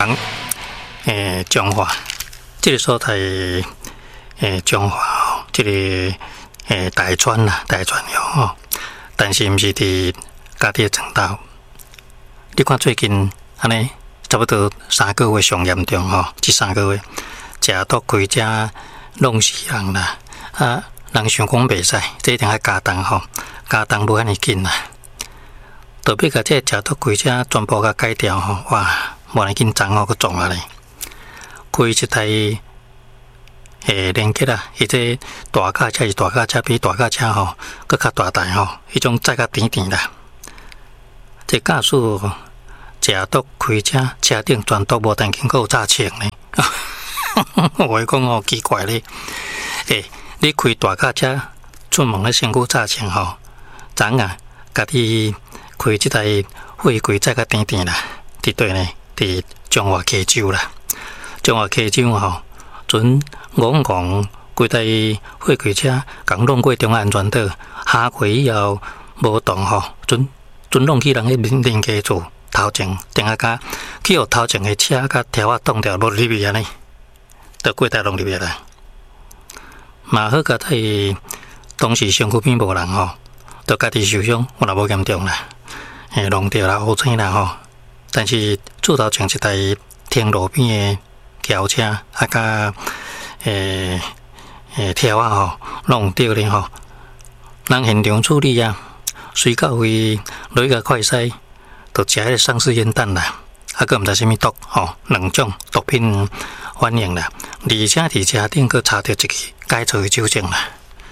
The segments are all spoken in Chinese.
彰化这个所在，彰化这个大川啦，大川乡但是毋是伫家己的城岛。你看最近安尼，差不多3个月上严重这3个月，食毒开车弄死人啦，人想讲袂使，这一定要加重加重无安尼紧啦。特别甲这食毒开车全部甲改掉哇，无安尼紧张佫撞下咧，开一台连接啦，伊这大卡车是大卡车，比大卡车佫较大台迄种载较甜甜啦。这驾驶食毒开车，车顶全毒无但经过炸枪呢。我会讲奇怪咧，你开大卡车出门咧，身躯炸枪昨啊，家己开这台货柜载较甜甜啦，伫对呢，伫彰化溪州啦，彰化溪州准戆规台货柜车，刚弄过中安全岛，下过以后无动准弄去人迄邻居厝头前，等下甲去互头前的车甲条啊挡掉，落入去安尼，就过台弄入去啦。嘛好甲迄当时身躯边无人就家己受伤，我若无严重啦，弄掉啦，乌青啦但是厝头前一台停路边的轿车甲条啊弄掉咧人现场处理啊，随到位落个快筛，就食迄个丧尸烟弹啦，佫毋知啥物毒2种毒品反应啦，而且伫车顶佫查到一个改造的酒精啦。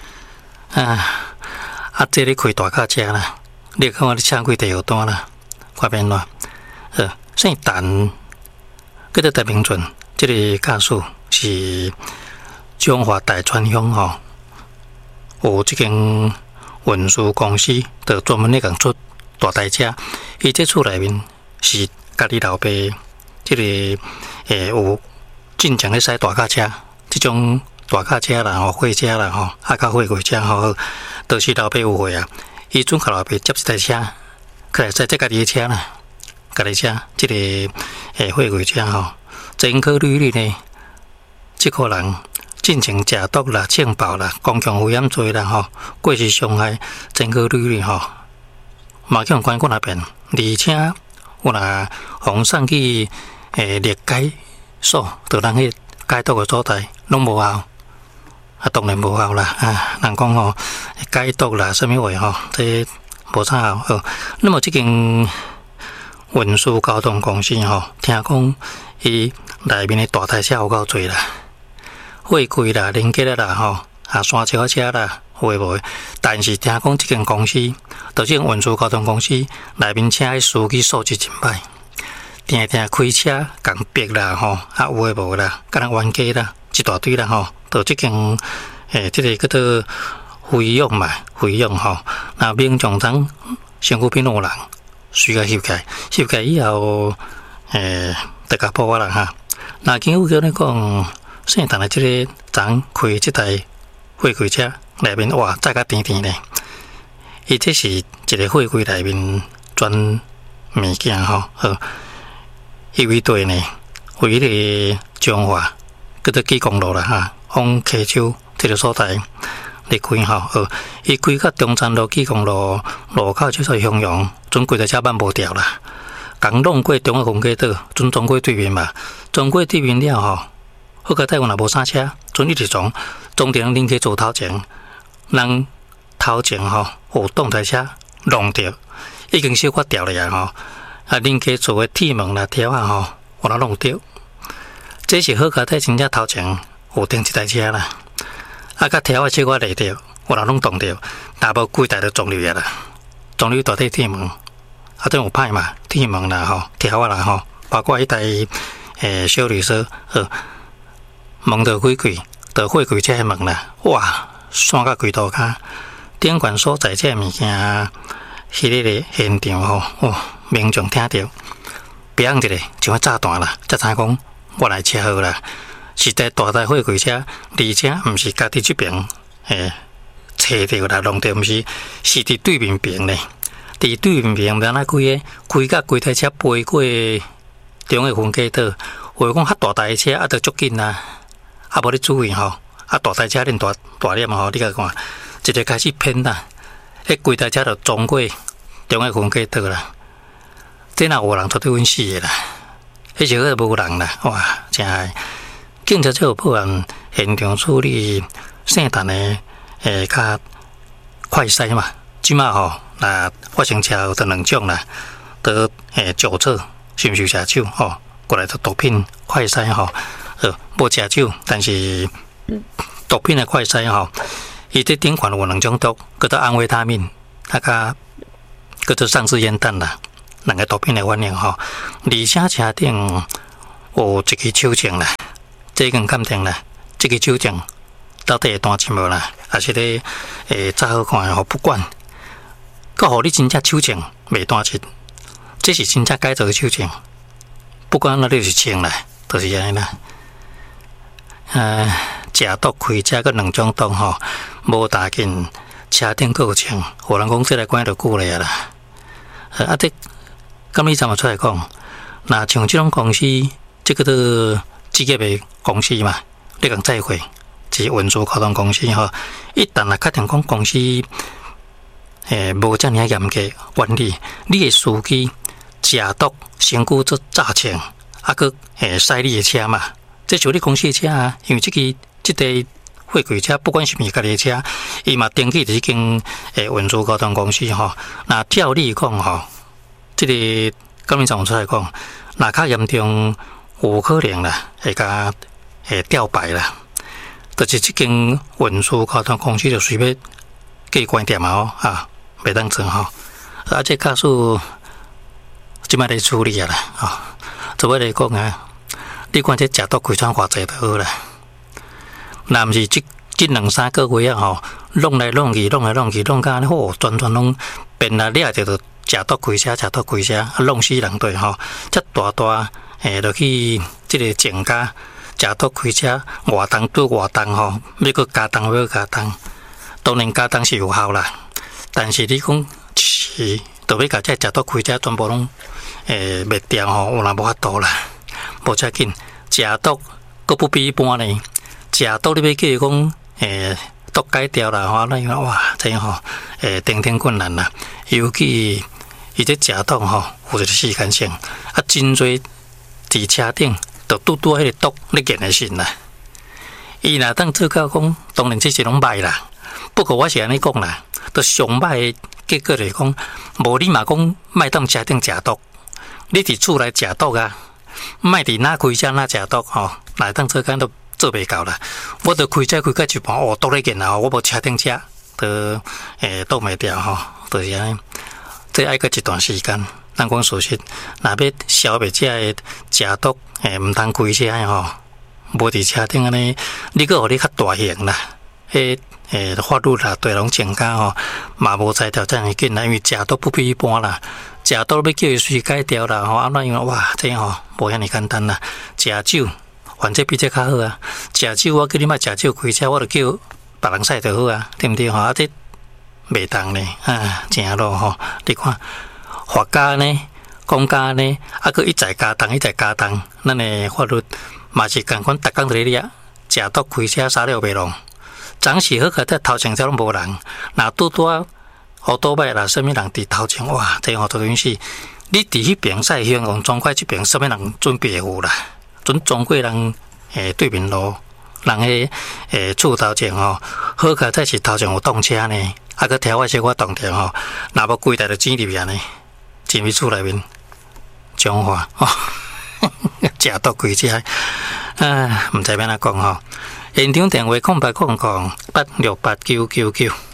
这咧开大卡车啦，你看我咧车开第二单啦，看变乱。姓陈，叫做陈明俊，这个驾驶是彰化大川乡有这间运输公司，就专门咧共出大台车。伊这厝内面是家己老爸，这个有进前咧驶大卡车，这种大卡车啦、货车啦甲货柜车都是老爸有货啊。伊准甲老爸接一台车，可来驶这家己的车啦，家己车这个货柜车前科履历呢，这个人进前食毒啦、性暴啦、公共危险罪啦过失伤害前科履历嘛去关过那边，而且有若互送去列解所，就人去解毒的所在拢无效。当然无效啦人讲解毒啦，什么话这无啥效那么这间运输交通公司听讲伊内面的大台车有够多啦，货柜啦、零件啦山桥车啦，有诶无诶。但是听讲这间公司，就这间运输交通公司内面车的司机素质真歹，定开车共逼啦有诶无啦，敢若冤家啦，一大堆啦就这间这个叫做费用嘛，费用那民众当身躯边有人，随个收起来以后大家报啦那经有叫你讲，现在这个昨开这台货柜车内面哇载甲甜甜咧，伊这是一个货柜内面装物件伊位对呢，为迄个彰化叫做基公路啦往溪州这个所在离开伊开到中山路基公路路口就在向阳，准规台车慢无掉啦。刚弄过中华公街道，准撞过对面嘛，撞过对面了好个台湾也无啥车，准一直撞电人去做头前，人头前有动台车弄掉，已经小可掉了呀恁去做的铁门啦条有哪弄掉，这是好个台真正头前有停一台车啦，甲条小可裂掉，有哪弄动掉，若无规台就撞入去啦，撞入大体铁门。等有歹嘛，铁门啦条啦包括迄台小绿车门就开开，就货柜车的门啦，哇，散到规涂骹，顶悬所在这物件，迄个现场民众听到，别一个像炸弹啦，才知讲我来车祸啦，是台大台货柜车，而且毋是家己这边找到啦，弄到毋是伫对面边咧。伫对面边那开甲规台车飞过中个分隔岛，或讲较大台车啊，都足紧啊，啊无你注意吼，啊大台车恁大念吼，你甲看，一个开始偏啦，迄规台车就撞过中个分隔岛啦，这若有人绝对稳死个啦，迄时候无人啦，哇，真害！警察就报案现场处理姓陈的较快筛嘛，即马吼，那发生车祸就2种啦，得酒测是毋是食酒吼，过来就毒品快筛吼，无食酒，但是毒品的快筛吼，伊这顶款有2种毒，叫做安维他命，叫做丧尸烟弹啦，2个毒品的反应吼，而且车顶有一支手证啦。这根鉴定啦，这个手证到底会单真无啦？还是咧查好看吼？不管，佮互你真正手证袂单真，这是真正改造的手证。不管那你是清啦，就是安尼啦。食毒开车佮2种毒吼，无打紧车顶佫有清，有人讲这来关就久了啦。这咁你怎么出来讲？那像这种公司，这个都。职业的公司嘛，你讲载货是运输交通公司吼，一旦啊确定讲公司无遮尔严格管理，你的司机食毒身躯做诈骗，啊佮驶你的车嘛，这就是你公司的车啊，因为这个货柜车不管是咪家己的车，伊嘛登记伫一间运输交通公司吼，那照理讲吼，这个刚才怎出来讲，那较严重。有可能啦，会甲吊牌啦，就是这间运输交通公司就随便给关店嘛啊，袂当做吼。啊，这假属即摆咧处理啊啦，啊，做尾来讲啊，你看这食毒开窗偌济就好啦。若毋是这2-3个月啊吼，弄来弄去，弄甲好，全拢变来了就食毒开车，弄死人对吼，遮大。落去这个警家食毒开车，活动对活动吼，要搁加重，当然加重是有效啦。但是你讲是，就要甲这食毒开车全部拢灭掉吼，有人无法度啦，无遮紧。食毒搁不比一般呢，食毒你要叫伊讲毒改掉啦吼，那哇，这吼天困难啦。尤其伊这食毒吼，有一个时间性啊，真侪。伫车顶就拄迄个毒咧见的身啦，伊若当做到讲，当然这是拢歹啦。不过我是安尼讲啦，都上歹的结果就是讲，无你嘛讲，莫当车顶食毒，你伫厝内食毒啊，莫伫哪开车哪食毒吼，来当做干都做袂到啦。我都开车开到一半，哦，毒咧见啊，我无车顶食，都毒袂掉吼，就是安尼。这爱过一段时间。咱讲事实，若要消灭这个食毒，毋通开车吼，无伫车顶安尼，你搁互你较大刑啦，法律啦，对拢增加吼，嘛无才调这样紧啦，因为食毒不比一般啦，食毒要叫伊随改掉啦吼，安怎样哇，这吼无遐尼简单啦，食酒，反正比这较好啊，食酒我叫你莫食酒开车，我就叫别人驶就好啊，对毋对吼？啊，这袂当呢，啊，正路吼，你看。法家呢，公家呢，啊，佮一再加重，咱的法律嘛是共款，逐工在咧食毒开车杀了袂弄，总是好在头前才拢无人，若拄啊，好多摆啦，什么人伫头前哇，这吼等于是你伫迄边赛香港中快这边，什么人准备有啦，准中国人对面路，人厝头前吼，好在是头前有动车呢，啊，佮挑我小可动掉吼，若无规台就挤入去呢。进去厝内面讲话哦，食毒开车，毋知要安怎讲吼。现场电话0800868999。